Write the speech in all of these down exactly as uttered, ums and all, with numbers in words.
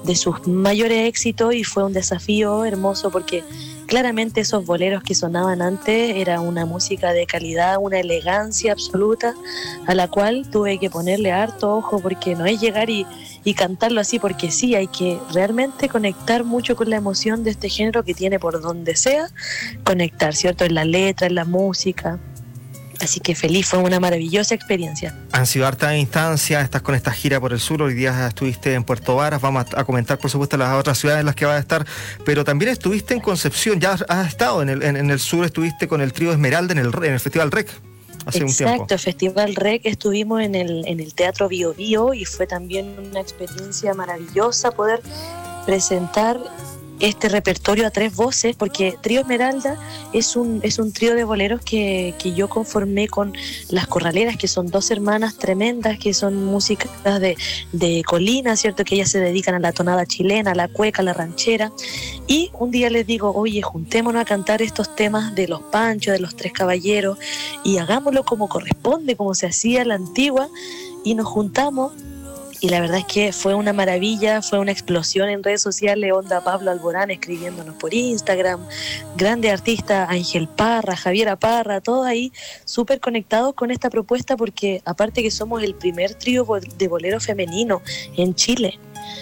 de sus mayores éxitos y fue un desafío hermoso porque claramente esos boleros que sonaban antes era una música de calidad, una elegancia absoluta a la cual tuve que ponerle harto ojo porque no es llegar y, y cantarlo así porque sí, hay que realmente conectar mucho con la emoción de este género que tiene por donde sea conectar, ¿cierto? En la letra, en la música. Así que feliz, fue una maravillosa experiencia. Han sido hartas instancias, estás con esta gira por el sur, hoy día estuviste en Puerto Varas, vamos a, a comentar por supuesto las otras ciudades en las que vas a estar, pero también estuviste en Concepción, ya has, has estado en el, en, en el sur, estuviste con el trío Esmeralda en el, en el Festival R E C hace Exacto, un tiempo. Exacto, Festival R E C, estuvimos en el, en el Teatro Bio Bio y fue también una experiencia maravillosa poder presentar este repertorio a tres voces, porque Trío Esmeralda es un es un trío de boleros que, que yo conformé con las Corraleras, que son dos hermanas tremendas, que son músicas de, de colina, ¿cierto? Que ellas se dedican a la tonada chilena, a la cueca, a la ranchera. Y un día les digo, oye, juntémonos a cantar estos temas de los Panchos, de los Tres Caballeros, y hagámoslo como corresponde, como se hacía a la antigua, y nos juntamos. Y la verdad es que fue una maravilla, fue una explosión en redes sociales, onda Pablo Alborán escribiéndonos por Instagram, grande artista Ángel Parra, Javiera Parra, todos ahí súper conectados con esta propuesta porque aparte que somos el primer trío de bolero femenino en Chile.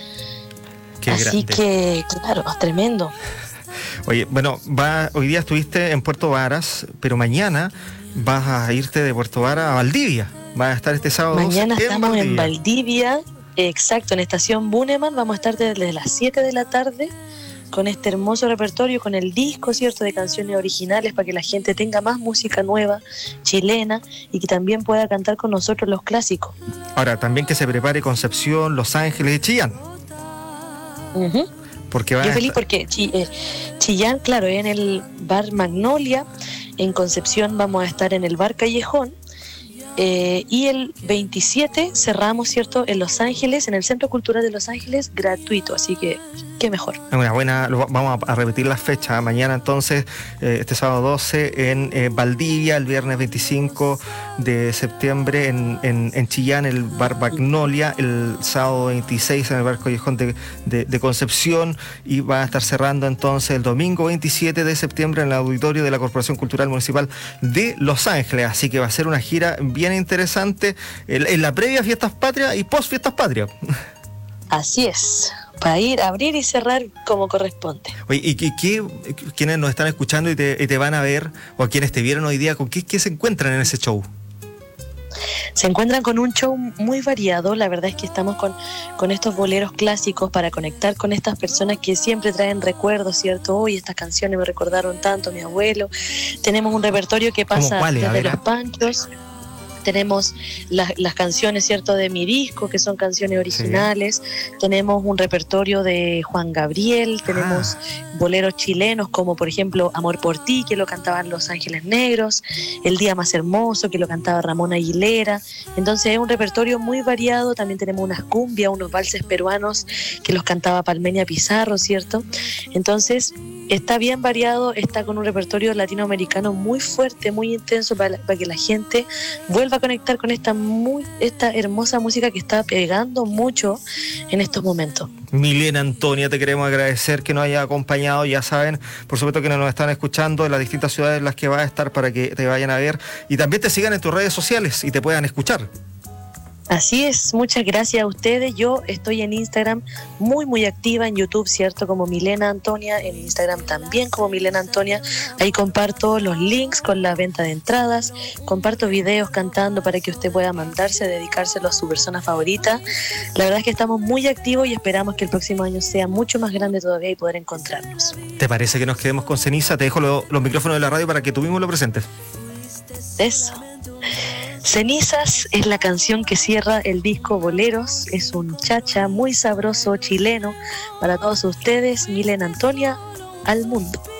Qué Así grande. Que, claro, tremendo. Oye, bueno, va, hoy día estuviste en Puerto Varas, pero mañana vas a irte de Puerto Varas a Valdivia. Va a estar este sábado Mañana doce estamos en Valdivia. en Valdivia, exacto, en Estación Buneman. Vamos a estar desde las siete de la tarde con este hermoso repertorio, con el disco, ¿cierto?, de canciones originales para que la gente tenga más música nueva, chilena, y que también pueda cantar con nosotros los clásicos. Ahora, también que se prepare Concepción, Los Ángeles y Chillán. Uh-huh. Porque va Yo a feliz estar... porque Ch- eh, Chillán, claro, en el bar Magnolia. En Concepción vamos a estar en el bar Callejón. Eh, y el veintisiete cerramos, ¿cierto?, en Los Ángeles, en el Centro Cultural de Los Ángeles, gratuito, así que qué mejor. Una buena, lo, vamos a, a repetir las fechas. Mañana entonces, eh, este sábado doce en eh, Valdivia, el viernes veinticinco de septiembre en, en, en Chillán, el bar Magnolia, el sábado veintiséis en el bar Callejón de, de, de Concepción, y va a estar cerrando entonces el domingo veintisiete de septiembre en el auditorio de la Corporación Cultural Municipal de Los Ángeles. Así que va a ser una gira bien interesante en, en la previa Fiestas Patrias y post Fiestas Patrias. Así es, para ir, abrir y cerrar como corresponde. Oye, ¿y qué, qué, quienes nos están escuchando y te, y te van a ver, o quienes te vieron hoy día, con qué, qué se encuentran en ese show? Se encuentran con un show muy variado. La verdad es que estamos con, con estos boleros clásicos para conectar con estas personas que siempre traen recuerdos, ¿cierto? Hoy estas canciones me recordaron tanto a mi abuelo. Tenemos un repertorio que pasa cuáles? desde ver, Los Panchos. Tenemos las, las canciones, ¿cierto?, de mi disco, que son canciones originales. Sí. Tenemos un repertorio de Juan Gabriel, tenemos ah. boleros chilenos como por ejemplo Amor por ti, que lo cantaban Los Ángeles Negros, El Día Más Hermoso, que lo cantaba Ramón Aguilera. Entonces es un repertorio muy variado. También tenemos unas cumbias, unos valses peruanos que los cantaba Palmeña Pizarro, ¿cierto? Entonces está bien variado, está con un repertorio latinoamericano muy fuerte, muy intenso para, para que la gente vuelva a conectar con esta muy esta hermosa música que está pegando mucho en estos momentos. Milena Antonia, te queremos agradecer que nos haya acompañado. Ya saben, por supuesto, que nos están escuchando en las distintas ciudades en las que vas a estar para que te vayan a ver y también te sigan en tus redes sociales y te puedan escuchar. Así es, muchas gracias a ustedes. Yo estoy en Instagram muy muy activa, en YouTube, ¿cierto?, como Milena Antonia, en Instagram también como Milena Antonia. Ahí comparto los links con la venta de entradas, comparto videos cantando para que usted pueda mandarse, dedicárselo a su persona favorita. La verdad es que estamos muy activos y esperamos que el próximo año sea mucho más grande todavía y poder encontrarnos. ¿Te parece que nos quedemos con Ceniza? Te dejo lo, los micrófonos de la radio para que tú mismo lo presentes. Eso. Cenizas es la canción que cierra el disco Boleros. Es un chacha muy sabroso chileno para todos ustedes. Milena Antonia, al mundo.